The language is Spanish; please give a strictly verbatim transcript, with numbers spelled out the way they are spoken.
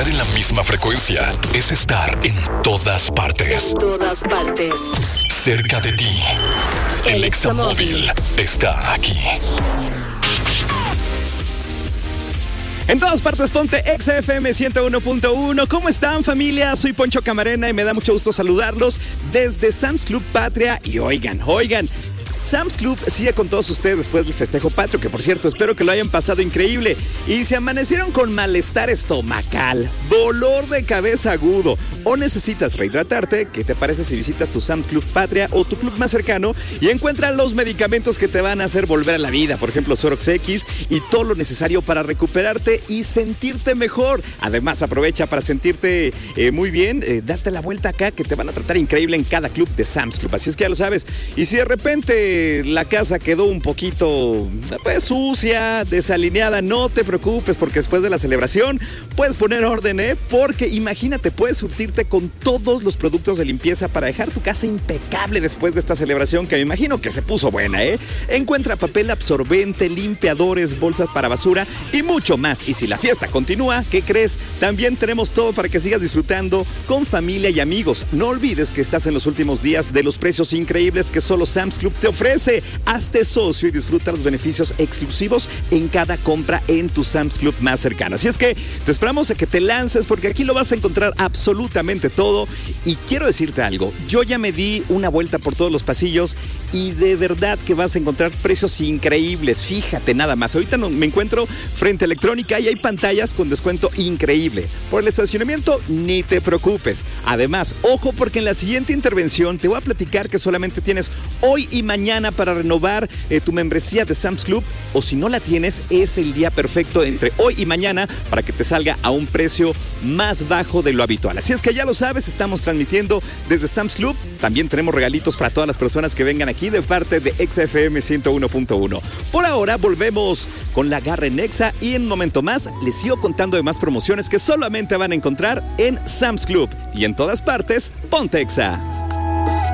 Estar en la misma frecuencia es estar en todas partes. En todas partes. Cerca de ti. El, el Examóvil está aquí. En todas partes, ponte Exa F M ciento uno punto uno. ¿Cómo están, familia? Soy Poncho Camarena y me da mucho gusto saludarlos desde Sam's Club Patria. Y oigan, oigan, Sam's Club sigue con todos ustedes después del festejo patrio, que por cierto, espero que lo hayan pasado increíble. Y si amanecieron con malestar estomacal, dolor de cabeza agudo o necesitas rehidratarte, ¿qué te parece si visitas tu Sam's Club Patria o tu club más cercano y encuentras los medicamentos que te van a hacer volver a la vida? Por ejemplo, Sorox X y todo lo necesario para recuperarte y sentirte mejor. Además, aprovecha para sentirte eh, muy bien, eh, darte la vuelta acá, que te van a tratar increíble en cada club de Sam's Club. Así es que ya lo sabes. Y si de repente la casa quedó un poquito pues, sucia, desalineada, no te preocupes, porque después de la celebración puedes poner orden, ¿eh? Porque imagínate, puedes surtirte con todos los productos de limpieza para dejar tu casa impecable después de esta celebración, que me imagino que se puso buena, ¿eh? Encuentra papel absorbente, limpiadores, bolsas para basura y mucho más. Y si la fiesta continúa, ¿qué crees? También tenemos todo para que sigas disfrutando con familia y amigos. No olvides que estás en los últimos días de los precios increíbles que solo Sam's Club te ofrece. Ofrece, hazte socio y disfruta los beneficios exclusivos en cada compra en tu Sam's Club más cercana. Así es que te esperamos a que te lances, porque aquí lo vas a encontrar absolutamente todo. Y quiero decirte algo, yo ya me di una vuelta por todos los pasillos y de verdad que vas a encontrar precios increíbles. Fíjate nada más, ahorita no, me encuentro frente a Electrónica y hay pantallas con descuento increíble. Por el estacionamiento, ni te preocupes. Además, ojo, porque en la siguiente intervención te voy a platicar que solamente tienes hoy y mañana para renovar eh, tu membresía de Sam's Club, o si no la tienes, es el día perfecto entre hoy y mañana para que te salga a un precio más bajo de lo habitual. Así es que ya lo sabes, estamos transmitiendo desde Sam's Club. También tenemos regalitos para todas las personas que vengan aquí de parte de Exa F M ciento uno punto uno. Por ahora volvemos con la garra en Exa y en un momento más les sigo contando de más promociones que solamente van a encontrar en Sam's Club. Y en todas partes, ponte Exa.